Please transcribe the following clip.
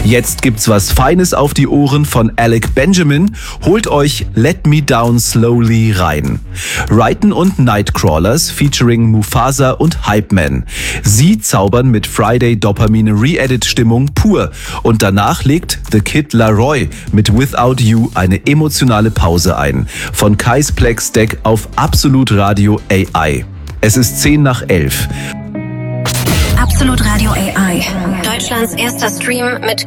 Jetzt gibt's was Feines auf die Ohren von Alec Benjamin. Holt euch Let Me Down Slowly rein. Raiden und Nightcrawlers featuring Mufasa und Hype Man. Sie zaubern mit Friday Dopamine Re-Edit Stimmung pur. Und danach legt The Kid Laroi mit Without You eine emotionale Pause ein. Von Kais Plex Deck auf Absolut Radio AI. Es ist 10:11. Absolut Radio AI. Deutschlands erster Stream mit